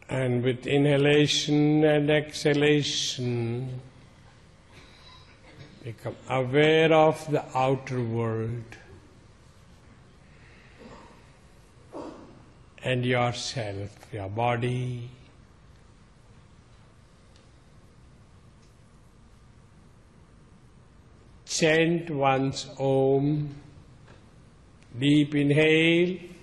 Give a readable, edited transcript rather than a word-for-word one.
And with inhalation and exhalation, become aware of the outer world and yourself, your body. Chant once Om. Deep inhale.